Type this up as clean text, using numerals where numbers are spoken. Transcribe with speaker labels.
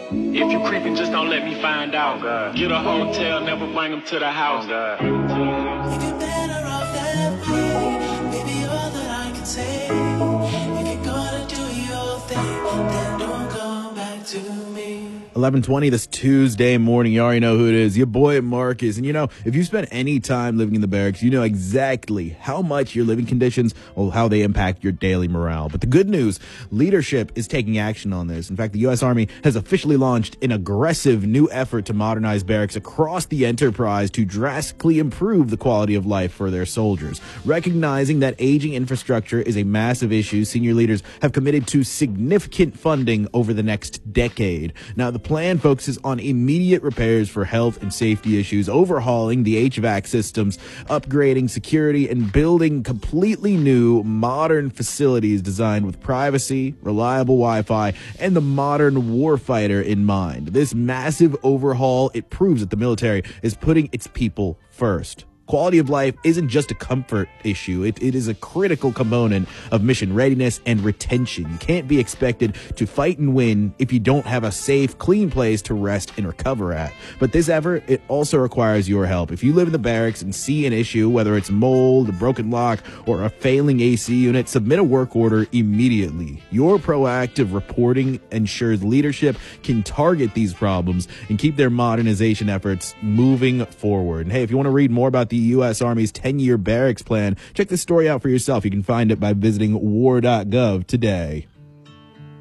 Speaker 1: If you creeping, just don't let me find out. Get a hotel, never bring them to the house.
Speaker 2: If you're better off that way, maybe all that I can say. If you're gonna do your thing, then don't come back to me.
Speaker 3: 11:20 this Tuesday morning. You already know who it is. Your boy Marcus. And you know, if you spent any time living in the barracks, you know exactly how much your living conditions or how they impact your daily morale. But the good news, leadership is taking action on this. In fact, the U.S. Army has officially launched an aggressive new effort to modernize barracks across the enterprise to drastically improve the quality of life for their soldiers. Recognizing that aging infrastructure is a massive issue, senior leaders have committed to significant funding over the next decade. Now, the plan focuses on immediate repairs for health and safety issues, overhauling the HVAC systems, upgrading security, and building completely new, modern facilities designed with privacy, reliable Wi-Fi, and the modern warfighter in mind. This massive overhaul, it proves that the military is putting its people first. Quality of life isn't just a comfort issue. It is a critical component of mission readiness and retention. You can't be expected to fight and win if you don't have a safe, clean place to rest and recover at. But this effort, it also requires your help. If you live in the barracks and see an issue, whether it's mold, a broken lock, or a failing AC unit, submit a work order immediately. Your proactive reporting ensures leadership can target these problems and keep their modernization efforts moving forward. And hey, if you want to read more about the U.S. Army's 10-year barracks plan, check this story out for yourself. You can find it by visiting war.gov today.